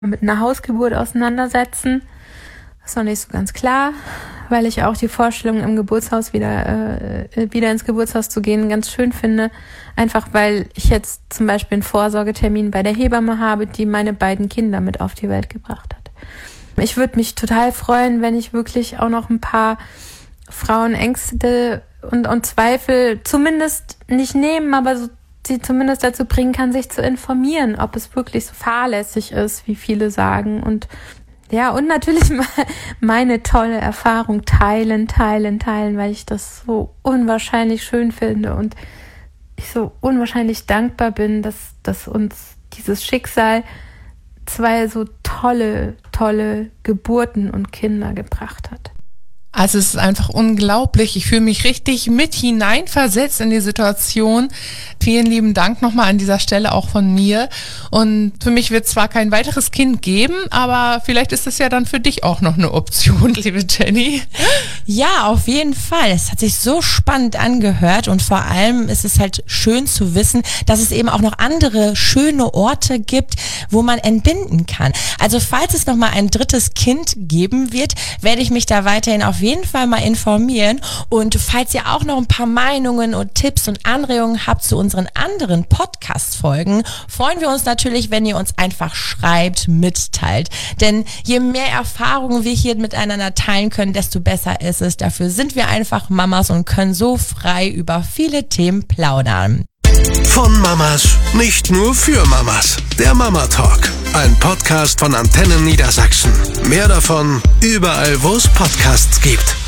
mit einer Hausgeburt auseinandersetzen. Das ist noch nicht so ganz klar, weil ich auch die Vorstellung, im Geburtshaus wieder ins Geburtshaus zu gehen, ganz schön finde. Einfach weil ich jetzt zum Beispiel einen Vorsorgetermin bei der Hebamme habe, die meine beiden Kinder mit auf die Welt gebracht hat. Ich würde mich total freuen, wenn ich wirklich auch noch ein paar Frauen Ängste und Zweifel zumindest nicht nehmen, aber so sie zumindest dazu bringen kann, sich zu informieren, ob es wirklich so fahrlässig ist, wie viele sagen. Und ja, und natürlich meine tolle Erfahrung teilen, weil ich das so unwahrscheinlich schön finde und ich so unwahrscheinlich dankbar bin, dass uns dieses Schicksal 2 so tolle Geburten und Kinder gebracht hat. Also es ist einfach unglaublich. Ich fühle mich richtig mit hineinversetzt in die Situation. Vielen lieben Dank nochmal an dieser Stelle auch von mir. Und für mich wird zwar kein weiteres Kind geben, aber vielleicht ist es ja dann für dich auch noch eine Option, liebe Jenny. Ja, auf jeden Fall. Es hat sich so spannend angehört und vor allem ist es halt schön zu wissen, dass es eben auch noch andere schöne Orte gibt, wo man entbinden kann. Also falls es nochmal ein drittes Kind geben wird, werde ich mich da weiterhin auf jeden Fall mal informieren. Und falls ihr auch noch ein paar Meinungen und Tipps und Anregungen habt zu unseren anderen Podcast-Folgen, freuen wir uns natürlich, wenn ihr uns einfach schreibt, mitteilt. Denn je mehr Erfahrungen wir hier miteinander teilen können, desto besser ist es. Dafür sind wir einfach Mamas und können so frei über viele Themen plaudern. Von Mamas, nicht nur für Mamas. Der Mama Talk, ein Podcast von Antennen Niedersachsen. Mehr davon überall, wo es Podcasts gibt.